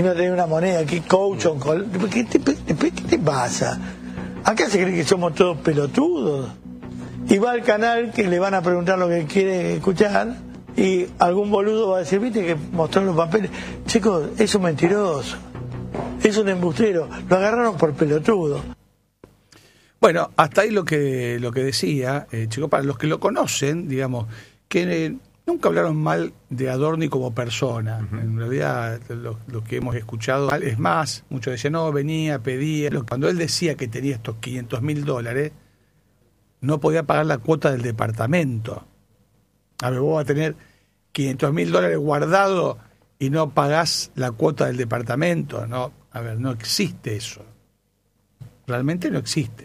y no tenés una moneda, ¿qué coach? ¿Qué te pasa? Acá se cree que somos todos pelotudos. Y va al canal que le van a preguntar lo que quiere escuchar y algún boludo va a decir, viste que mostrar los papeles. Chicos, es un mentiroso, es un embustero, lo agarraron por pelotudo. Bueno, hasta ahí lo que decía, chicos, para los que lo conocen, digamos, que nunca hablaron mal de Adorni como persona. En realidad, lo que hemos escuchado es más, muchos decían, no, venía, pedía. Cuando él decía que tenía estos $500.000, no podía pagar la cuota del departamento. A ver, vos vas a tener $500.000 guardados y no pagás la cuota del departamento. No, a ver, no existe eso. Realmente no existe.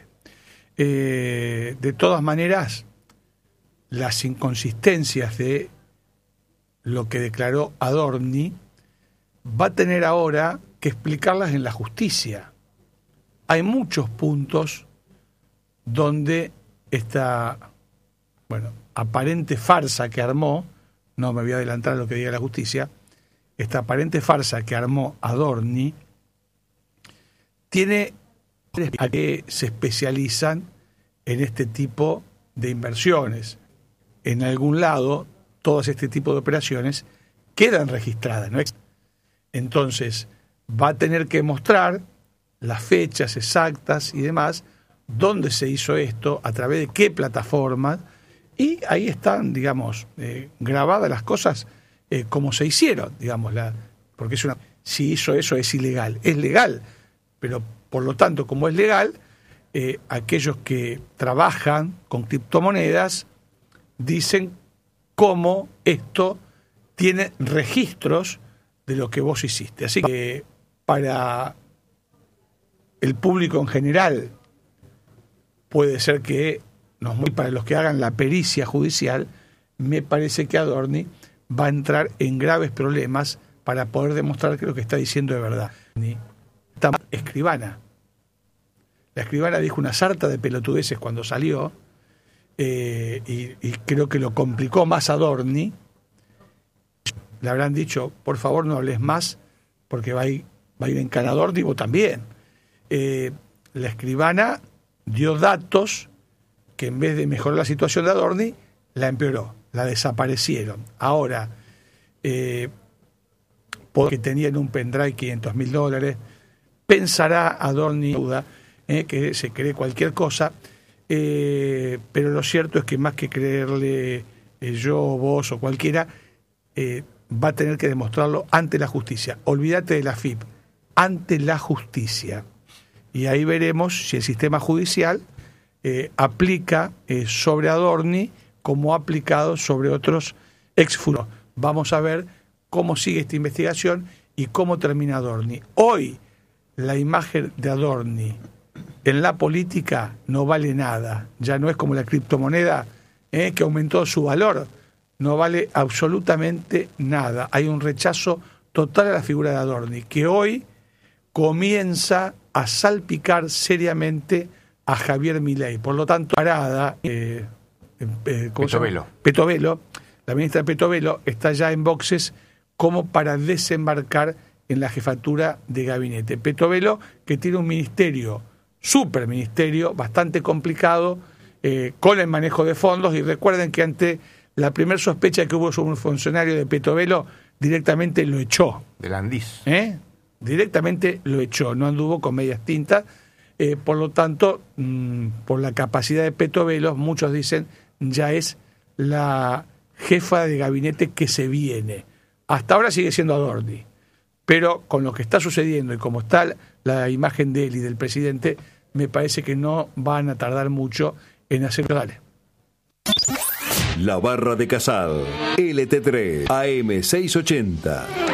De todas maneras, las inconsistencias de lo que declaró Adorni va a tener ahora que explicarlas en la justicia. Hay muchos puntos donde esta, aparente farsa que armó, no me voy a adelantar a lo que diga la justicia, esta aparente farsa que armó Adorni tiene a que se especializan en este tipo de inversiones. En algún lado, todas este tipo de operaciones quedan registradas, ¿no? Entonces, va a tener que mostrar las fechas exactas y demás, dónde se hizo esto, a través de qué plataformas, y ahí están, digamos, grabadas las cosas como se hicieron, digamos, porque si hizo eso es ilegal, es legal, pero por lo tanto, como es legal, aquellos que trabajan con criptomonedas dicen cómo esto tiene registros de lo que vos hiciste. Así que para el público en general puede ser que, para los que hagan la pericia judicial, me parece que Adorni va a entrar en graves problemas para poder demostrar que lo que está diciendo es verdad. Esta escribana. La escribana dijo una sarta de pelotudeces cuando salió, y creo que lo complicó más Adorni. Le habrán dicho, por favor no hables más, porque va a ir en cara Adorni, vos también. La escribana dio datos que en vez de mejorar la situación de Adorni, la empeoró, la desaparecieron. Ahora, porque tenía en un pendrive $500.000, pensará Adorni, duda, que se cree cualquier cosa, pero lo cierto es que más que creerle yo, vos o cualquiera, va a tener que demostrarlo ante la justicia. Olvídate de la FIP, ante la justicia. Y ahí veremos si el sistema judicial aplica sobre Adorni como ha aplicado sobre otros exfuncionarios. Vamos a ver cómo sigue esta investigación y cómo termina Adorni. Hoy la imagen de Adorni en la política no vale nada. Ya no es como la criptomoneda que aumentó su valor. No vale absolutamente nada. Hay un rechazo total a la figura de Adorni, que hoy comienza a salpicar seriamente a Javier Milei. Por lo tanto, Petovelo, la ministra Petovelo, está ya en boxes como para desembarcar en la jefatura de gabinete. Petovelo, que tiene un ministerio, superministerio, bastante complicado, con el manejo de fondos, y recuerden que ante la primera sospecha que hubo sobre un funcionario de Petovelo, directamente lo echó. De Landís. Directamente lo echó, no anduvo con medias tintas. Por lo tanto, por la capacidad de Petovelo, muchos dicen, ya es la jefa de gabinete que se viene. Hasta ahora sigue siendo Adorni, pero con lo que está sucediendo y como está la imagen de él y del presidente, me parece que no van a tardar mucho en hacerlo. Dale. La Barra de Casal, LT3, AM680.